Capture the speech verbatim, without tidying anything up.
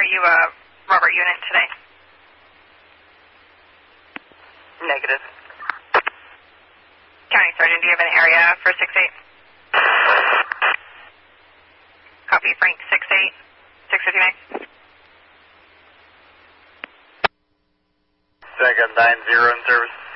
you a Robert unit today? Negative. County Sergeant, do you have an area for six eight? Copy, Frank, six eight, six fifty-nine. Second nine zero in service.